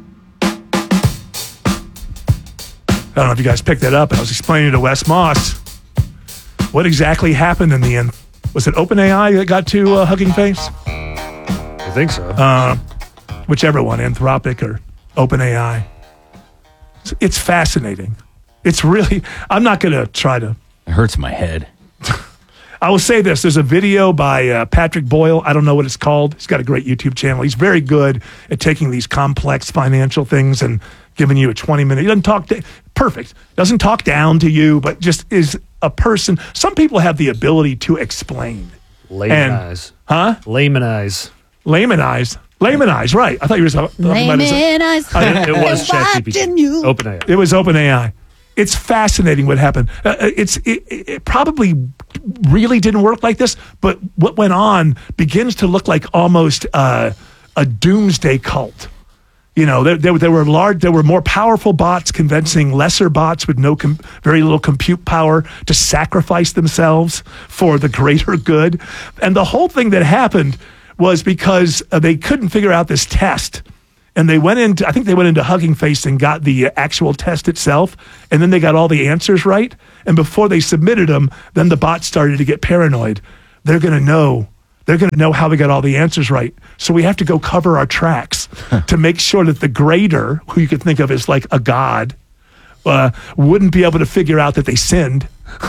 don't know if you guys picked that up. I was explaining to Wes Moss what exactly happened in the end. Was it OpenAI that got to uh, Hugging Face? I think so. Uh, whichever one, Anthropic or OpenAI. It's, it's fascinating. It's really, I'm not going to try to. It hurts my head. I will say this. There's a video by uh, Patrick Boyle. I don't know what it's called. He's got a great YouTube channel. He's very good at taking these complex financial things and giving you a twenty minute. He doesn't talk, to, perfect. Doesn't talk down to you, but just is a person. Some people have the ability to explain. Laymanized. Huh? Laymanized. Laymanized. Layman eyes, right. I thought you were talking about Layman eyes. Uh, It was ChatGPT. OpenAI. It was OpenAI. It's fascinating what happened. Uh, it's it, it probably really didn't work like this, but what went on begins to look like almost uh, a doomsday cult. You know, there, there, there were large, there were more powerful bots convincing lesser bots with no, com- very little compute power to sacrifice themselves for the greater good. And the whole thing that happened was because uh, they couldn't figure out this test. And they went into, I think they went into Hugging Face and got the uh, actual test itself. And then they got all the answers right. And before they submitted them, then the bot started to get paranoid. They're going to know. They're going to know how we got all the answers right. So we have to go cover our tracks to make sure that the grader, who you could think of as like a god, uh, wouldn't be able to figure out that they sinned.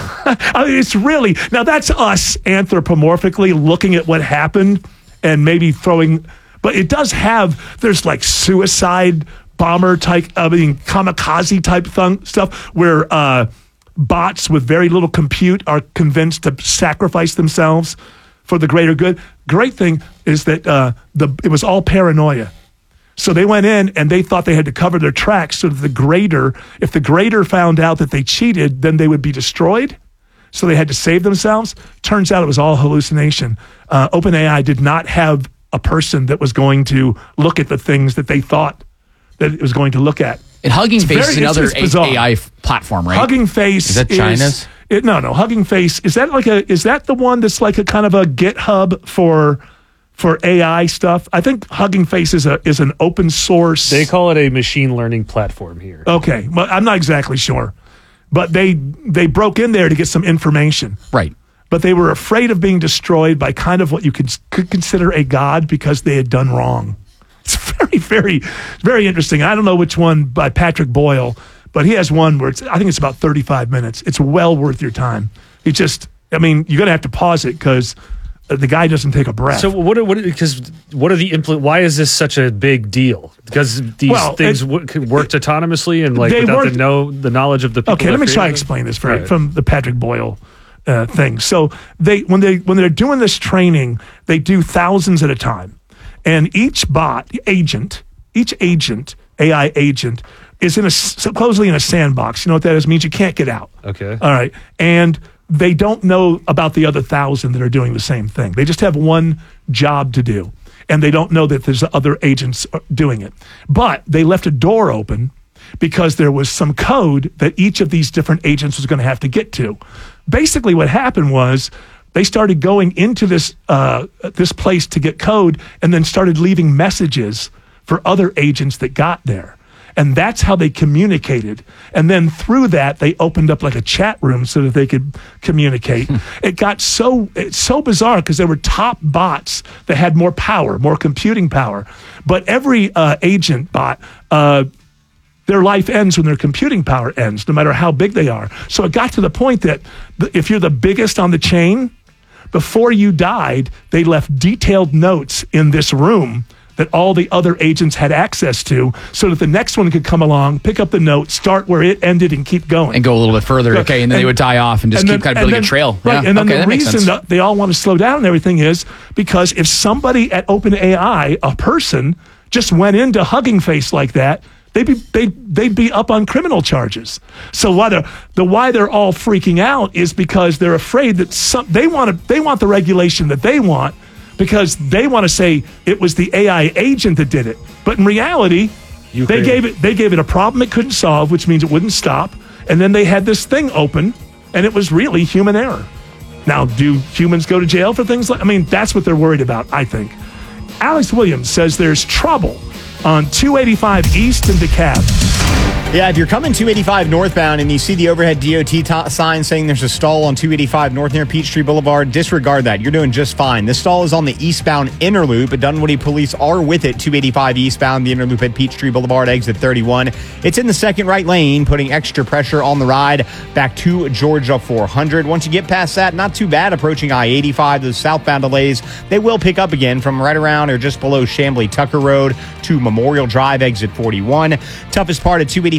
I mean, it's really, now that's us anthropomorphically looking at what happened and maybe throwing, but it does have, there's like suicide bomber type, I mean, kamikaze type thing, stuff where uh, bots with very little compute are convinced to sacrifice themselves for the greater good. Great thing is that uh, the it was all paranoia. So they went in and they thought they had to cover their tracks so that the grader, if the grader found out that they cheated, then they would be destroyed. So they had to save themselves. Turns out it was all hallucination. Uh, OpenAI did not have a person that was going to look at the things that they thought that it was going to look at. And Hugging It's Face very- is it's- another it's bizarre. A I f- platform, right? Hugging Face Is that China's? It, no, no. Hugging Face is that like a is that the one that's like a kind of a GitHub for for A I stuff? I think Hugging Face is a is an open source. They call it a machine learning platform here. Okay, well, I'm not exactly sure, but they they broke in there to get some information, right? But they were afraid of being destroyed by kind of what you could could consider a god because they had done wrong. It's very, very, very interesting. I don't know which one by Patrick Boyle, but he has one where it's, I think it's about thirty-five minutes. It's well worth your time. It just, I mean, you're going to have to pause it because the guy doesn't take a breath. So what? Are, what? Because what are the impl- Why is this such a big deal? Because these Well, things it- w- could worked autonomously and like They without worked- the know the knowledge of the people. Okay, that let me try to created them? explain this from, Right. from the Patrick Boyle uh, thing. So they when they when they're doing this training, they do thousands at a time, and each bot agent, each agent, A I agent, is in a supposedly in a sandbox. You know what that is? It means you can't get out. Okay. All right, and they don't know about the other thousand that are doing the same thing. They just have one job to do, and they don't know that there's other agents doing it. But they left a door open because there was some code that each of these different agents was going to have to get to. Basically, what happened was they started going into this uh, this place to get code, and then started leaving messages for other agents that got there. And that's how they communicated. And then through that, they opened up like a chat room so that they could communicate. It got so it's so bizarre because there were top bots that had more power, more computing power. But every uh, agent bot, uh, their life ends when their computing power ends, no matter how big they are. So it got to the point that the, if you're the biggest on the chain, before you died, they left detailed notes in this room that all the other agents had access to so that the next one could come along, pick up the note, start where it ended, and keep going. And go a little bit further, okay, and then they would die off and just keep kind of building then- a trail. Right, Yeah, and then okay, the that makes reason sense. that they all want to slow down and everything is because if somebody at OpenAI, a person, just went into Hugging Face like that, they'd be they'd, they'd be up on criminal charges. So why they're, the why they're all freaking out is because they're afraid that some they want to they want the regulation that they want because they want to say it was the A I agent that did it. But in reality, You they created- gave it they gave it a problem it couldn't solve, which means it wouldn't stop. And then they had this thing open, and it was really human error. Now, do humans go to jail for things like? I mean, that's what they're worried about, I think. Alex Williams says there's trouble on two eighty-five East in DeKalb. Yeah, if you're coming two eighty-five northbound and you see the overhead D O T t- sign saying there's a stall on two eighty-five north near Peachtree Boulevard, disregard that. You're doing just fine. This stall is on the eastbound inner loop, but Dunwoody police are with it. two eighty-five eastbound, the inner loop at Peachtree Boulevard, exit thirty-one. It's in the second right lane, putting extra pressure on the ride back to Georgia four hundred. Once you get past that, not too bad approaching I eighty-five. Those southbound delays, they will pick up again from right around or just below Chamblee Tucker Road to Memorial Drive, exit forty-one. Toughest part of two eighty-five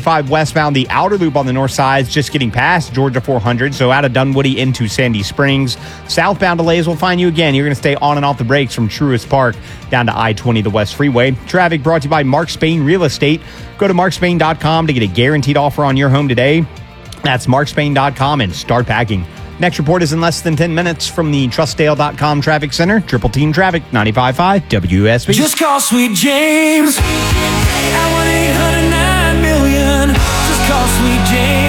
eighty-five westbound, the outer loop on the north side is just getting past Georgia four hundred, so out of Dunwoody into Sandy Springs. Southbound delays will find you again. You're going to stay on and off the brakes from Truist Park down to I twenty, the West Freeway. Traffic brought to you by Mark Spain Real Estate. Go to mark spain dot com to get a guaranteed offer on your home today. That's mark spain dot com and start packing. Next report is in less than ten minutes from the trustdale dot com Traffic Center. Triple Team Traffic, ninety-five point five W S B. Just call Sweet James at one eight hundred nine million. Just call Sweet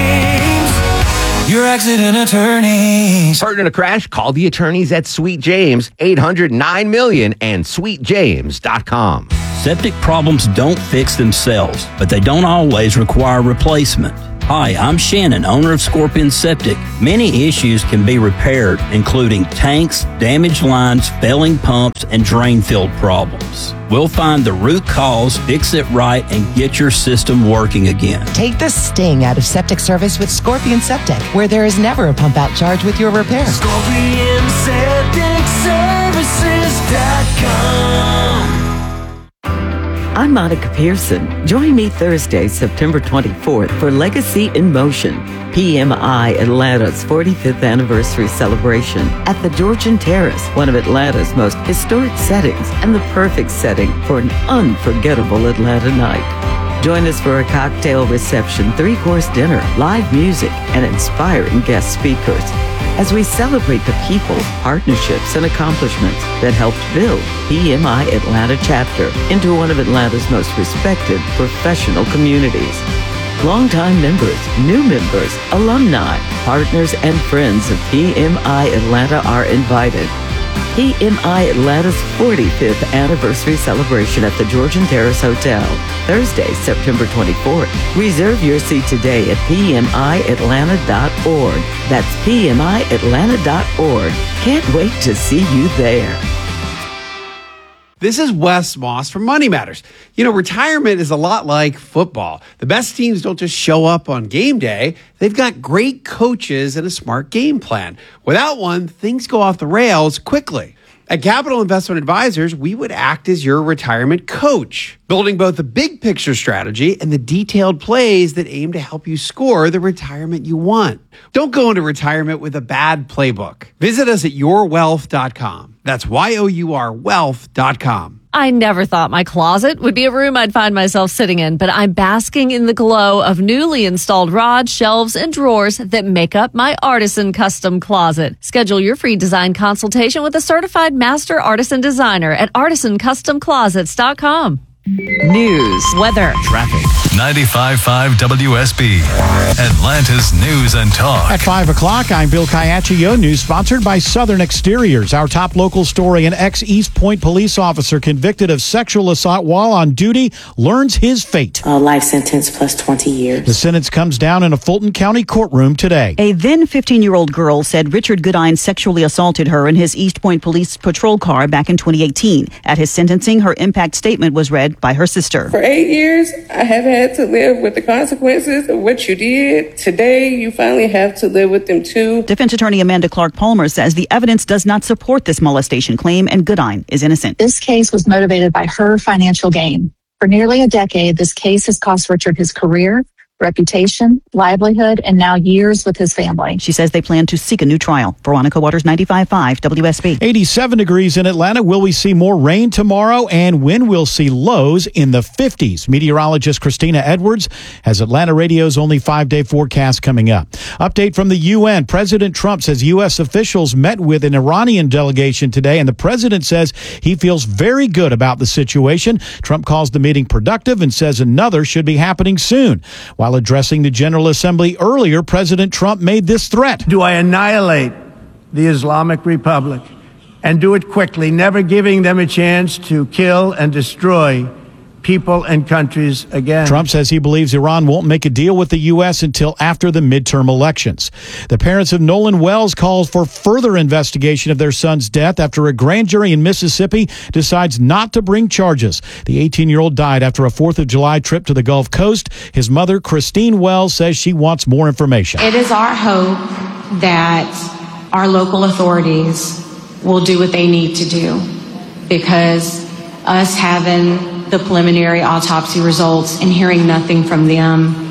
James, your accident attorneys. Hurt in a crash? Call the attorneys at Sweet James, eight hundred nine million and sweet james dot com. Septic problems don't fix themselves, but they don't always require replacement. Hi, I'm Shannon, owner of Scorpion Septic. Many issues can be repaired, including tanks, damaged lines, failing pumps, and drain field problems. We'll find the root cause, fix it right, and get your system working again. Take the sting out of septic service with Scorpion Septic, where there is never a pump out charge with your repair. Scorpion Septic Services dot com. I'm Monica Pearson. Join me Thursday, September twenty-fourth for Legacy in Motion, P M I Atlanta's forty-fifth anniversary celebration at the Georgian Terrace, one of Atlanta's most historic settings and the perfect setting for an unforgettable Atlanta night. Join us for a cocktail reception, three-course dinner, live music, and inspiring guest speakers as we celebrate the people, partnerships, and accomplishments that helped build P M I Atlanta chapter into one of Atlanta's most respected professional communities. Longtime members, new members, alumni, partners, and friends of P M I Atlanta are invited. P M I Atlanta's forty-fifth anniversary celebration at the Georgian Terrace Hotel, Thursday, September twenty-fourth. Reserve your seat today at p m i atlanta dot org. That's p m i atlanta dot org. Can't wait to see you there. This is Wes Moss from Money Matters. You know, retirement is a lot like football. The best teams don't just show up on game day. They've got great coaches and a smart game plan. Without one, things go off the rails quickly. At Capital Investment Advisors, we would act as your retirement coach, building both the big picture strategy and the detailed plays that aim to help you score the retirement you want. Don't go into retirement with a bad playbook. Visit us at your wealth dot com. That's Y O U R wealth dot com. I never thought my closet would be a room I'd find myself sitting in, but I'm basking in the glow of newly installed rods, shelves, and drawers that make up my Artisan Custom Closet. Schedule your free design consultation with a certified master artisan designer at artisan custom closets dot com. News, weather, traffic. ninety-five point five W S B, Atlanta's News and Talk. At five o'clock, I'm Bill Caiaccio. News sponsored by Southern Exteriors. Our top local story, an ex-East Point police officer convicted of sexual assault while on duty learns his fate. A life sentence plus twenty years. The sentence comes down in a Fulton County courtroom today. A then fifteen-year-old girl said Richard Goodine sexually assaulted her in his East Point police patrol car back in twenty eighteen. At his sentencing, her impact statement was read by her sister. For eight years, I have had to live with the consequences of what you did. Today, you finally have to live with them too. Defense attorney Amanda Clark Palmer says the evidence does not support this molestation claim and Goodine is innocent. This case was motivated by her financial gain. For nearly a decade, this case has cost Richard his career, reputation, livelihood, and now years with his family. She says they plan to seek a new trial. Veronica Waters, ninety-five point five W S B. eighty-seven degrees in Atlanta. Will we see more rain tomorrow? And when we'll see lows in the fifties? Meteorologist Christina Edwards has Atlanta Radio's only five-day forecast coming up. Update from the U N. President Trump says U S officials met with an Iranian delegation today, and the president says he feels very good about the situation. Trump calls the meeting productive and says another should be happening soon. While addressing the General Assembly earlier, President Trump made this threat. Do I annihilate the Islamic Republic and do it quickly, never giving them a chance to kill and destroy people and countries again? Trump says he believes Iran won't make a deal with the U S until after the midterm elections. The parents of Nolan Wells calls for further investigation of their son's death after a grand jury in Mississippi decides not to bring charges. The eighteen-year-old died after a fourth of July trip to the Gulf Coast. His mother, Christine Wells, says she wants more information. It is our hope that our local authorities will do what they need to do, because us having the preliminary autopsy results and hearing nothing from them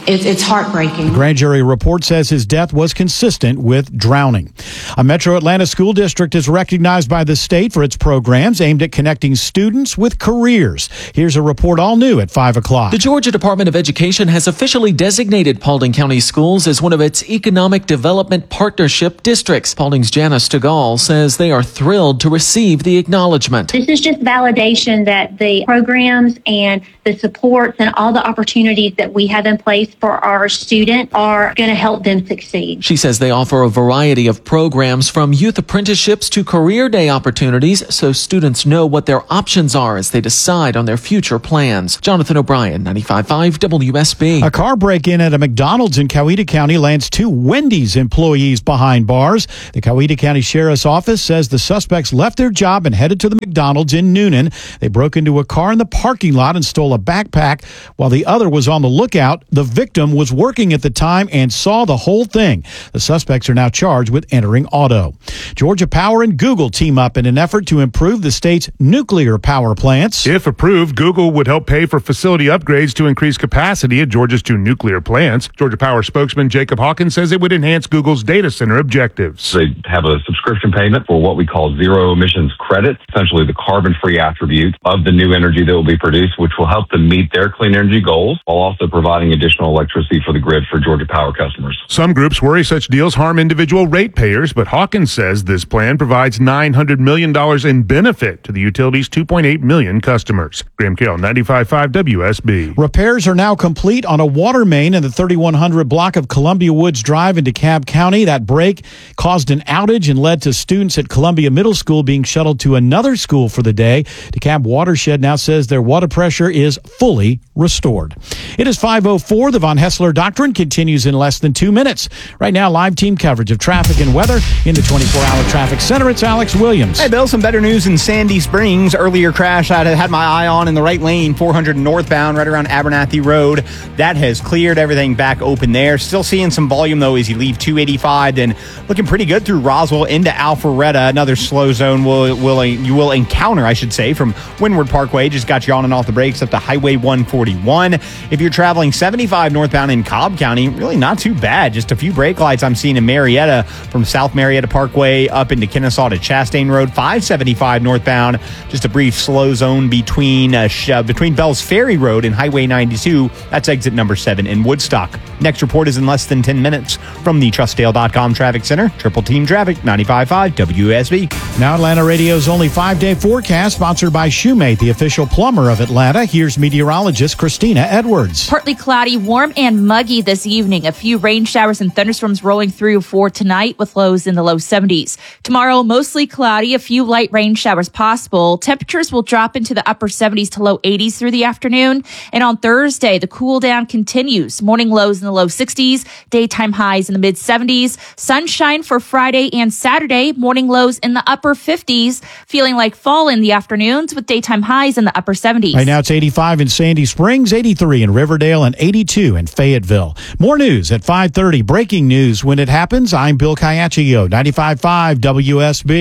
it's, it's heartbreaking. The grand jury report says his death was consistent with drowning. A Metro Atlanta school district is recognized by the state for its programs aimed at connecting students with careers. Here's a report all new at five o'clock. The Georgia Department of Education has officially designated Paulding County Schools as one of its Economic Development Partnership districts. Paulding's Janice Stegall says they are thrilled to receive the acknowledgement. This is just validation that the programs and the supports and all the opportunities that we have in place for our students are going to help them succeed. She says they offer a variety of programs from youth apprenticeships to career day opportunities so students know what their options are as they decide on their future plans. Jonathan O'Brien, ninety-five point five W S B. A car break-in at a McDonald's in Coweta County lands two Wendy's employees behind bars. The Coweta County Sheriff's Office says the suspects left their job and headed to the McDonald's in Noonan. They broke into a car in the parking lot and stole a backpack while the other was on the lookout. The victim was working at the time and saw the whole thing. The suspects are now charged with entering auto. Georgia Power and Google team up in an effort to improve the state's nuclear power plants. If approved, Google would help pay for facility upgrades to increase capacity at Georgia's two nuclear plants. Georgia Power spokesman Jacob Hawkins says it would enhance Google's data center objectives. They have a subscription payment for what we call zero emissions credits, essentially the carbon-free attribute of the new energy that will be produced, which will help them meet their clean energy goals while also providing additional electricity for the grid for Georgia Power customers. Some groups worry such deals harm individual ratepayers, but Hawkins says this plan provides nine hundred million dollars in benefit to the utility's two point eight million customers. Graham Carroll, ninety-five point five W S B. Repairs are now complete on a water main in the thirty-one hundred block of Columbia Woods Drive in DeKalb County. That break caused an outage and led to students at Columbia Middle School being shuttled to another school for the day. DeKalb Watershed now says their water pressure is fully restored. It is five oh four. The Von Hessler Doctrine continues in less than two minutes. Right now, live team coverage of traffic and weather in the twenty-four hour traffic center. It's Alex Williams. Hey, Bill, some better news in Sandy Springs. Earlier crash I had my eye on in the right lane, four hundred northbound, right around Abernathy Road. That has cleared, everything back open there. Still seeing some volume, though, as you leave two eighty-five. Then looking pretty good through Roswell into Alpharetta. Another slow zone will, will you will encounter, I should say, from Windward Parkway. Just got you on and off the brakes up to Highway one forty-one. If you're traveling seventy-five northbound in Cobb County, really not too bad. Just a few brake lights I'm seeing in Marietta from South Marietta Parkway up into Kennesaw to Chastain Road. five seventy-five northbound, just a brief slow zone between uh, sh- uh, between Bell's Ferry Road and Highway ninety-two. That's exit number seven in Woodstock. Next report is in less than ten minutes from the Trustdale dot com Traffic Center. Triple Team Traffic, ninety-five point five W S B. Now Atlanta Radio's only five-day forecast, sponsored by Shoemate, the official plumber of Atlanta. Here's meteorologist Christina Edwards. Partly cloudy, warm and muggy this evening. A few rain showers and thunderstorms rolling through for tonight with lows in the low seventies. Tomorrow, mostly cloudy, a few light rain showers possible. Temperatures will drop into the upper seventies to low eighties through the afternoon. And on Thursday, the cool down continues. Morning lows in the low sixties, daytime highs in the mid seventies. Sunshine for Friday and Saturday, morning lows in the upper fifties. Feeling like fall in the afternoons with daytime highs in the upper seventies. Right now it's eighty-five in Sandy Springs, eighty-three in Riverdale, and eighty-two in Fayetteville. More news at five thirty. Breaking news when it happens. I'm Bill Caiaccio, ninety-five point five W S B.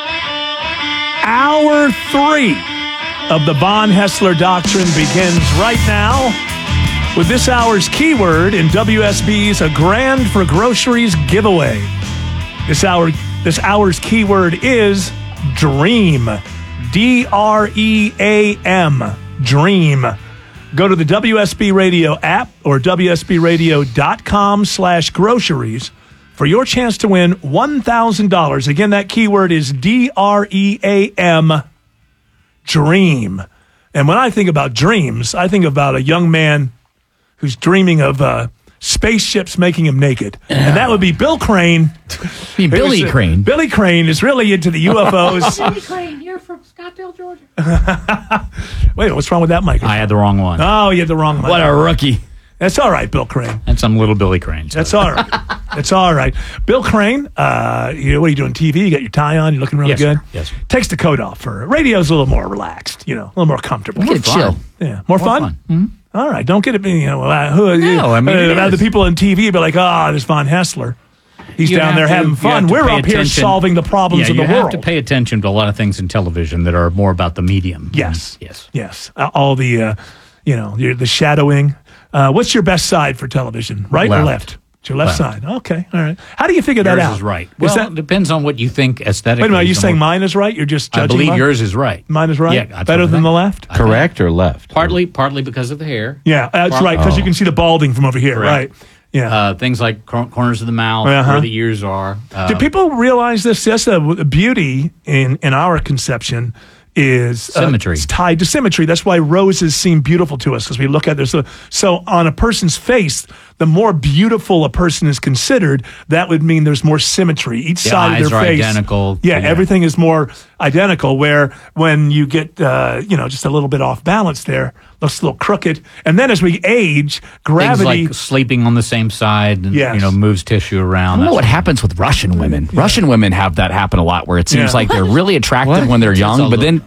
Hour three of the Von Hessler Doctrine begins right now with this hour's keyword in W S B's A Grand for Groceries giveaway. This hour, this hour's keyword is dream. D R E A M. Dream. Go to the W S B Radio app or W S B radio dot com slash groceries for your chance to win one thousand dollars. Again, that keyword is D R E A M, dream. And when I think about dreams, I think about a young man who's dreaming of uh, spaceships making him naked. And that would be Bill Crane. Be Billy uh, Crane. Billy Crane is really into the U F Os. Billy Crane, you're from Scottsdale, Georgia. Wait, what's wrong with that microphone? I had the wrong one. Oh, you had the wrong one. What a rookie. That's all right, Bill Crane. And some little Billy Crane. So. That's all right. That's all right. Bill Crane, uh, you know, what are you doing, T V? You got your tie on? You looking really yes, good? Sir. Yes, sir. Takes the coat off. For radio's a little more relaxed, you know, a little more comfortable. More chill. Yeah. More, more fun? fun. Mm-hmm. All right. Don't get it, you know, uh, who, no, I mean, uh, the people on T V be like, ah, oh, there's Von Hessler. He's you down there to, having fun. We're up here solving the problems yeah, of the you world. You have to pay attention to a lot of things in television that are more about the medium. Yes. Yes. Yes. Uh, all the, uh, you know, the shadowing. Uh, what's your best side for television? Right Left. or left? It's your left, Left. side. Okay, all right. How do you figure that Yours out? is right. Is Well, that- it depends on what you think aesthetically. Wait a minute, are you is the saying more- mine is right? You're just judging I believe mine? yours is right. Mine is right? Yeah, that's Better what I than the think. left? Correct or left? Partly, partly because of the hair. Yeah, that's Part- right, because Oh. you can see the balding from over here, Correct. right? Yeah. Uh, things like cor- corners of the mouth, Uh-huh. where the ears are. Uh, Do people realize this? Yes, uh, beauty in, in our conception is uh, Symmetry. it's tied to symmetry. That's why roses seem beautiful to us, because we look at this. So, so on a person's face, the more beautiful a person is considered, that would mean there's more symmetry. Each The side of eyes their are face, identical. Yeah, Yeah. everything is more identical. Where when you get, uh, you know, just a little bit off balance there, looks a little crooked. And then as we age, gravity. Things like sleeping on the same side, and, Yes. you know, moves tissue I around. don't know that what sort of happens with Russian women. Russian women have that happen a lot, where it seems Yeah. like they're really attractive What? when they're It's young, a but little- then